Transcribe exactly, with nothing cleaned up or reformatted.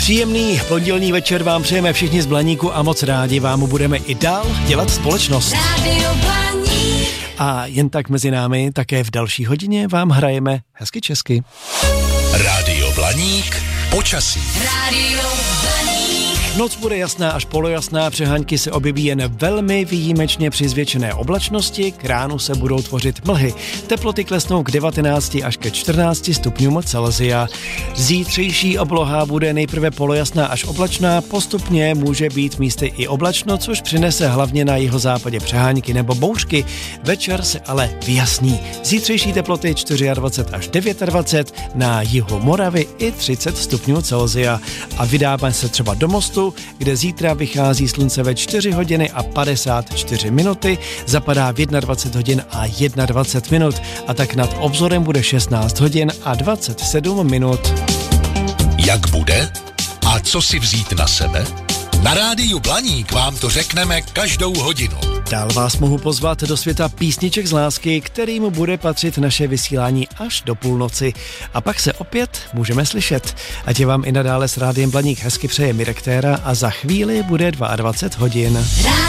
Příjemný pondělní večer vám přejeme všichni z Blaníku a moc rádi vám budeme i dál dělat společnost. Rádio Blaník. A jen tak mezi námi také v další hodině vám hrajeme hezky česky. Rádio Blaník, počasí. Rádio Blaník. Noc bude jasná až polojasná, přehánky se objeví jen velmi výjimečně při zvětšené oblačnosti, k ránu se budou tvořit mlhy. Teploty klesnou k devatenácti až ke čtrnácti stupňům Celsia. Zítřejší obloha bude nejprve polojasná až oblačná, postupně může být místy i oblačno, což přinese hlavně na jihozápadě přehánky nebo bouřky. Večer se ale vyjasní. Zítřejší teploty dvacet čtyři až dvacet devět, na jihu Moravy i třicet stupňů Celsia. A vydáme se třeba do Mostu, kde zítra vychází slunce ve čtyři hodiny a padesát čtyři minuty, zapadá v dvacet jedna hodin a dvacet jedna minut a tak nad obzorem bude šestnáct hodin a dvacet sedm minut. Jak bude? A co si vzít na sebe? Na Rádiu Blaník vám to řekneme každou hodinu. Dál vás mohu pozvat do světa písniček z lásky, kterým bude patřit naše vysílání až do půlnoci. A pak se opět můžeme slyšet. Ať je vám i nadále s Rádiem Blaník hezky přeje Mirek Téra a za chvíli bude dvacet dva hodin.